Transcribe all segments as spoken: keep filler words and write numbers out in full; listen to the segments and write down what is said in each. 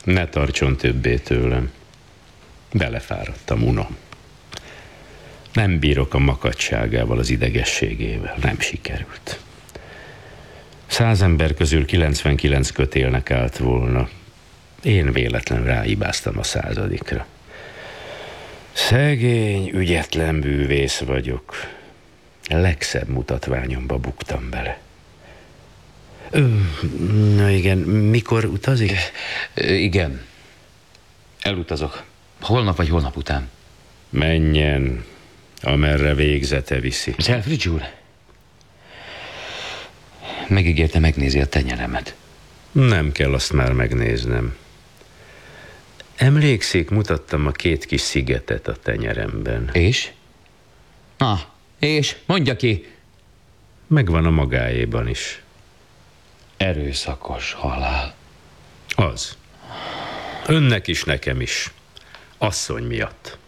Ne tartson többé tőlem. Belefáradtam, unom. Nem bírok a makacságával, az idegességével. Nem sikerült. Száz ember közül kilencvenkilenc kötélnek állt volna. Én véletlen ráhibáztam a századikra. Szegény, ügyetlen bűvész vagyok. Legszebb mutatványomba buktam bele. Ö, na igen, mikor utazik? Igen. Elutazok. Holnap vagy holnap után. Menjen, amerre végzete viszi. Selfridge úr, megígérte, megnézi a tenyeremet. Nem kell azt már megnéznem. Emlékszik, mutattam a két kis szigetet a tenyeremben. És? Ah, és? Mondja ki! Megvan a magáéban is. Erőszakos halál. Az. Önnek is, nekem is. Asszony miatt.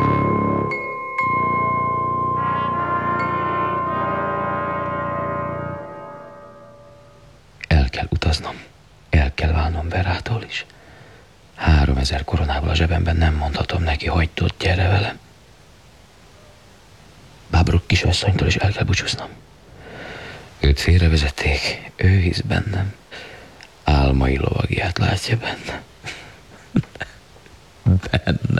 El kell utaznom. El kell válnom Verától is. Háromezer koronával a zsebemben, nem mondhatom neki, hogy tud, gyere velem. Bábrok kisasszonytól is el kell búcsúznom. Őt félrevezették, ő hisz bennem. Álmai lovagját látja bennem. Bennem.